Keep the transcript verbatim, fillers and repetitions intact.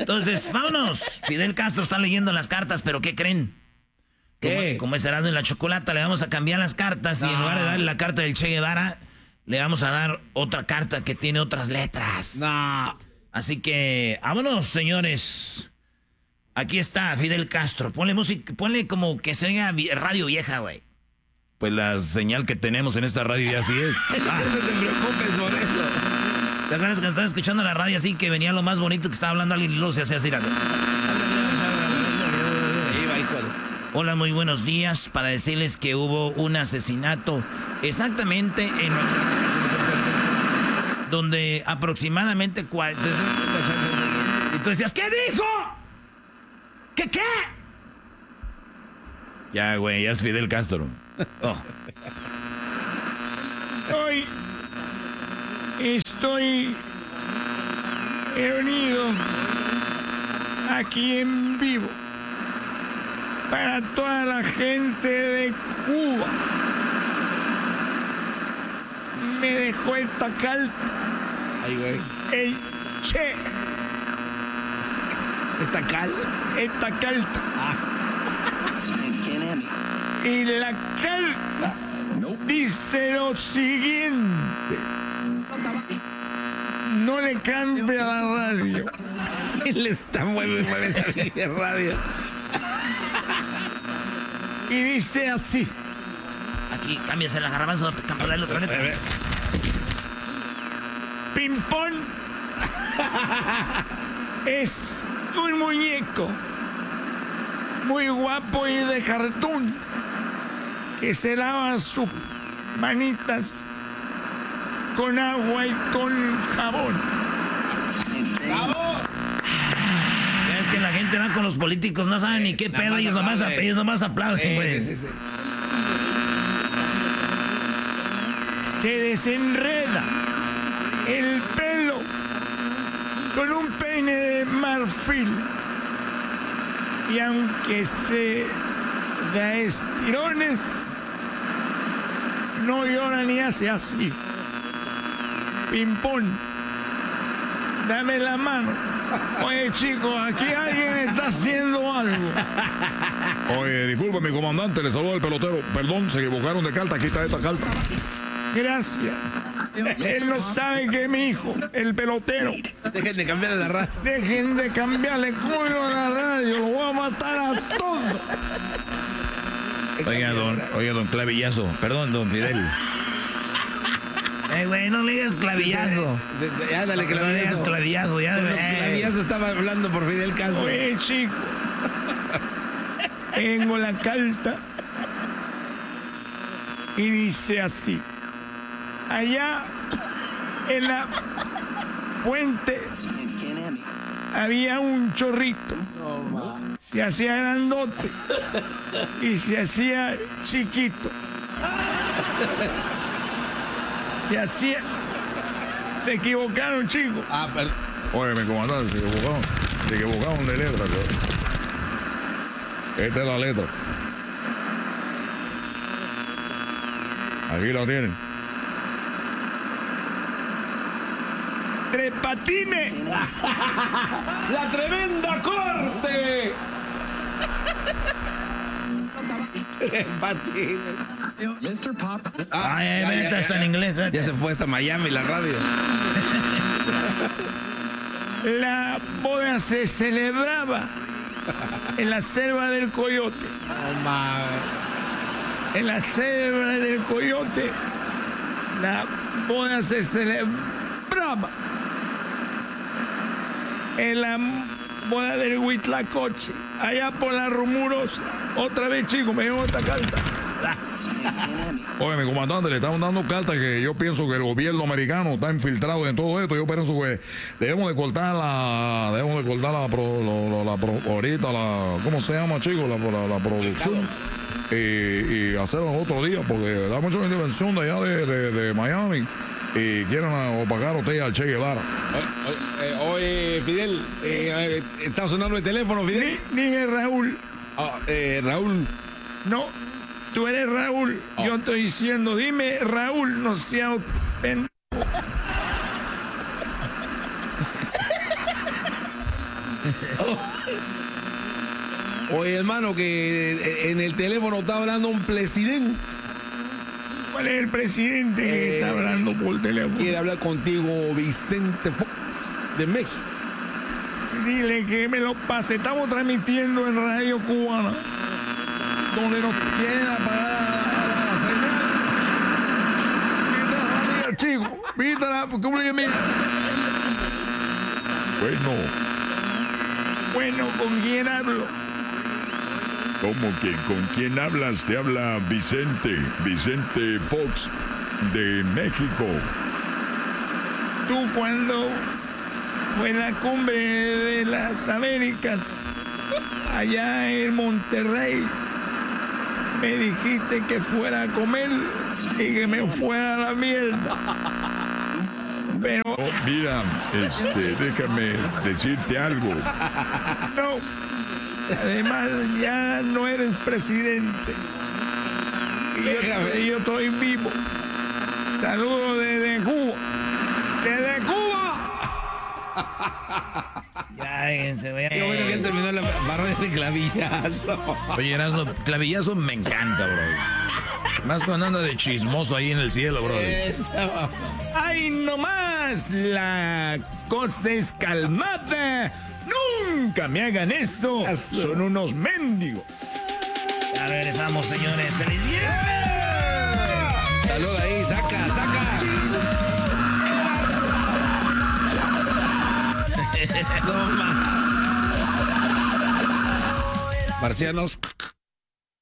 Entonces, vámonos. Fidel Castro está leyendo las cartas, pero ¿qué creen? ¿Qué? Como, como es Erasmo en la Chocolata, le vamos a cambiar las cartas no. y en lugar de darle la carta del Che Guevara, le vamos a dar otra carta que tiene otras letras. No. Así que, vámonos, señores. Aquí está Fidel Castro. Ponle música, ponle como que se oiga radio vieja, güey. Pues la señal que tenemos en esta radio ya así es. Ah. No te preocupes por eso. ¿Te acuerdas que estaba escuchando la radio así que venía lo más bonito que estaba hablando alguien y luego se hacía así? Hola, muy buenos días. Para decirles que hubo un asesinato exactamente en... donde aproximadamente... Y tú decías, ¿qué dijo? ¿Qué qué? Ya, güey, ya es Fidel Castro. Oh. Hoy estoy reunido aquí en vivo para toda la gente de Cuba. Me dejó esta carta. Ay, güey. El Che. ¿Esta cal? Esta carta. Ah. Y la carta dice lo siguiente. No le cambie a la radio. Él está mueve, mueve esa de radio. Y dice así. Aquí, cámbiase la garbanzo, campeón del otro letra. Pimpón es un muñeco muy guapo y de cartón que se lava sus manitas con agua y con jabón. ¡Bravo! Es que la gente va con los políticos, no saben ni qué pedo, ellos nomás, ellos nomás aplauden, güey. Sí, sí, sí. Se desenreda el pelo con un peine de marfil. Y aunque se da estirones, no llora ni hace así. Pimpón, dame la mano. Oye, chicos, aquí alguien está haciendo algo. Oye, disculpe, mi comandante, le saluda el pelotero. Perdón, se equivocaron de carta, aquí está esta carta. Gracias. Él no sabe que mi hijo, el pelotero. Dejen de cambiarle la radio. Dejen de cambiarle culo a la radio. Lo voy a matar a todos. Oiga, don, oiga, don Clavillazo. Perdón, don Fidel. Eh, güey, no le digas clavillazo. De, de, de, ándale, no, no le digas clavillazo. Ya no, de, eh. Clavillazo estaba hablando por Fidel Castro. Oye, chico. Tengo la carta. Y dice así. Allá en la fuente había un chorrito. Se hacía grandote y se hacía chiquito. Se hacía... Se equivocaron, chicos. Ah, pero... Oye, mi comandante, se equivocaron. Se equivocaron de letra. Pero... Esta es la letra. Aquí la tienen. Tres Patines. ¡La tremenda corte! Tres Patines. mister Pop. Ah, Ay, ya, vete, ya, está ya, en inglés. Vete. Ya se fue hasta Miami la radio. La boda se celebraba en la selva del Coyote. Oh, my. En la selva del Coyote, la boda se celebraba. En la boda del Huitlacoche, allá por la Rumurosa. Otra vez, chicos, me llegó esta carta. Oye, mi comandante, le estamos dando cartas que yo pienso que el gobierno americano está infiltrado en todo esto. Yo pienso que debemos de cortar la, debemos de cortar la, pro, la, la, la ahorita la, ¿cómo se llama, chicos? La, la, la producción y, y hacerlo otro día, porque da mucha intervención de allá de, de, de Miami y quieren opacar a usted al Che Guevara. Oye, eh, oye Fidel, eh, eh, está sonando el teléfono, Fidel. Dime, Raúl. Ah, eh, Raúl. No. Tú eres Raúl, oh. Yo estoy diciendo, dime Raúl, no sea pendejo. Oye, hermano, que en el teléfono está hablando un presidente. ¿Cuál es el presidente que Eh, está hablando por teléfono? Quiere hablar contigo, Vicente Fox, de México. Dile que me lo pase. Estamos transmitiendo en Radio Cubana, donde nos quieren apagar la señal. Quita la mía, chico. Quítala, porque una mía. Bueno, Bueno, ¿con quién hablo? ¿cómo que con quién hablas? Te habla Vicente, Vicente Fox de México. Tú cuando fue la cumbre de las Américas, allá en Monterrey, me dijiste que fuera a comer y que me fuera a la mierda. Pero Oh, mira, este, déjame decirte algo. no, además ya no eres presidente. Y yo, y yo estoy vivo. Saludos desde Cuba. ¡Desde Cuba! Ya, déjense, voy a- Qué bueno que terminó la parodia de clavillazo. Oye, Erasmo, clavillazo me encanta, bro. Más cuando anda de chismoso ahí en el cielo, bro. Esa, ¡Ay, no más! La cosa es calmada. ¡Nunca me hagan eso! Son unos mendigos. Ya regresamos, señores. ¡Feliz viernes! Saluda ahí, saca, saca. No más. Marcianos.